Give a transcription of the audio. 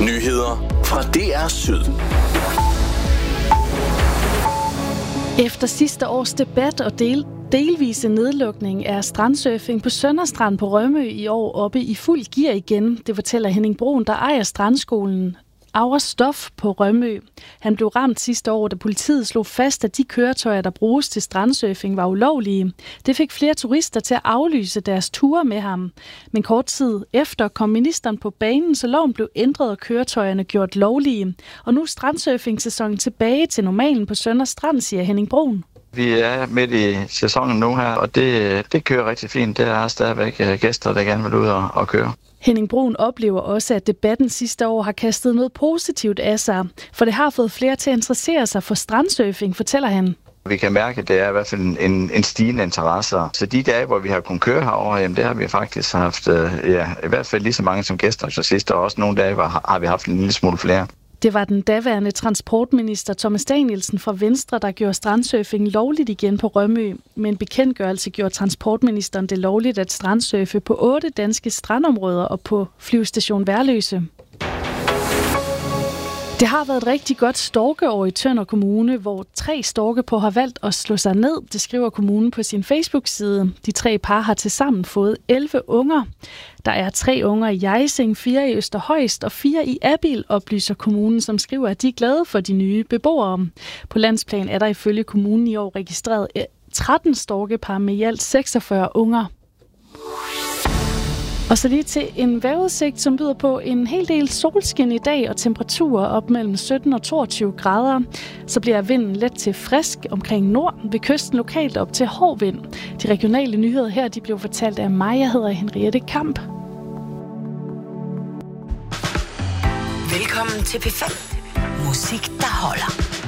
Nyheder fra DR Syd. Efter sidste års debat og delvise nedlukning er strandsurfing på Sønderstrand på Rømø i år oppe i fuld gear igen. Det fortæller Henning Bruun, der ejer strandskolen Aura Stof på Rømø. Han blev ramt sidste år, da politiet slog fast, at de køretøjer, der bruges til strandsurfing, var ulovlige. Det fik flere turister til at aflyse deres ture med ham. Men kort tid efter kom ministeren på banen, så loven blev ændret og køretøjerne gjort lovlige. Og nu er strandsurfing-sæsonen tilbage til normalen på Sønderstrand, siger Henning Bruun. Vi er midt i sæsonen nu her, og det kører rigtig fint. Der er stadigvæk gæster, der gerne vil ud og køre. Henning Bruun oplever også, at debatten sidste år har kastet noget positivt af sig, for det har fået flere til at interessere sig for strandsurfing, fortæller han. Vi kan mærke, at det er i hvert fald en stigende interesse. Så de dage, hvor vi har kunnet køre herover, jamen det har vi faktisk haft i hvert fald lige så mange som gæster så sidste, og også nogle dage har vi haft en lille smule flere. Det var den daværende transportminister Thomas Danielsen fra Venstre, der gjorde strandsurfing lovligt igen på Rømø. Med en bekendtgørelse gjorde transportministeren det lovligt at strandsurfe på 8 danske strandområder og på flyvestation Værløse. Det har været et rigtig godt storkeår i Tønder Kommune, hvor 3 storkepar har valgt at slå sig ned. Det skriver kommunen på sin Facebook-side. De 3 par har tilsammen fået 11 unger. Der er 3 unger i Hjejsing, 4 i Østerhøjst og 4 i Abild, oplyser kommunen, som skriver, at de er glade for de nye beboere. På landsplan er der ifølge kommunen i år registreret 13 storkepar med i alt 46 unger. Og så lige til en vejrudsigt, som byder på en hel del solskin i dag og temperaturer op mellem 17 og 22 grader. Så bliver vinden let til frisk omkring nord, ved kysten lokalt op til hård vind. De regionale nyheder her, de blev fortalt af mig. Jeg hedder Henriette Kamp. Velkommen til P5. Musik, der holder.